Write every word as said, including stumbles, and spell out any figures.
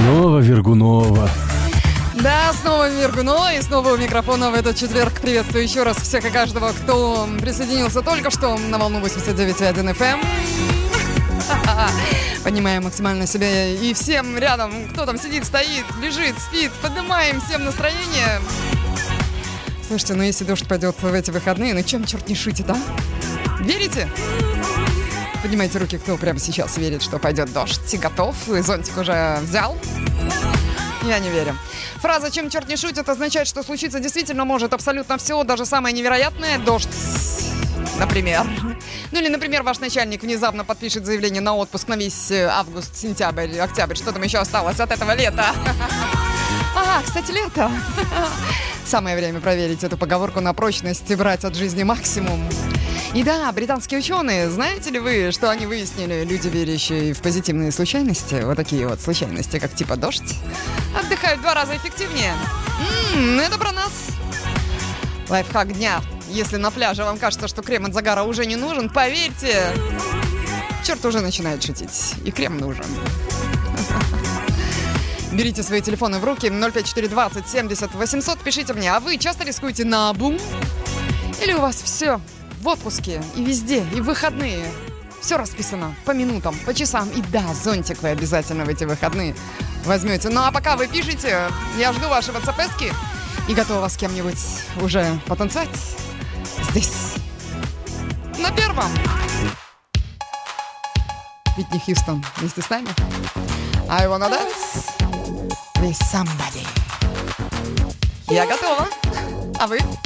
Снова Вергунова. Да, снова Вергунова и снова у микрофона в этот четверг. Приветствую еще раз всех и каждого, кто присоединился только что на волну восемьдесят девять и один эф эм. Поднимаем максимально себя и всем рядом, кто там сидит, стоит, лежит, спит, поднимаем всем настроение. Слушайте, ну если дождь пойдет в эти выходные, ну чем черт не шутит, а? Верите? Поднимайте руки, кто прямо сейчас верит, что пойдет дождь. И готов, и зонтик уже взял. Я не верю. Фраза «чем черт не шутит» означает, что случиться действительно может абсолютно все, даже самое невероятное. Дождь, например. Ну или, например, ваш начальник внезапно подпишет заявление на отпуск на весь август, сентябрь, октябрь. Что там еще осталось от этого лета? Ага, кстати, лето. Самое время проверить эту поговорку на прочность и брать от жизни максимум. И да, британские ученые, знаете ли вы, что они выяснили? Люди, верящие в позитивные случайности, вот такие вот случайности, как типа дождь, отдыхают в два раза эффективнее. Ммм, это про нас. Лайфхак дня. Если на пляже вам кажется, что крем от загара уже не нужен, поверьте, черт уже начинает шутить. И крем нужен. Берите свои телефоны в руки. ноль пять четыре двадцать семьдесят восемьсот. Пишите мне, а вы часто рискуете наобум? Или у вас все в отпуске и везде, и в выходные? Все расписано по минутам, по часам. И да, зонтик вы обязательно в эти выходные возьмете. Ну а пока вы пишите, я жду ваши ватсапески и готова с кем-нибудь уже потанцевать здесь, на первом. Уитни Хьюстон вместе с нами. I wanna dance with somebody. Я готова. А вы?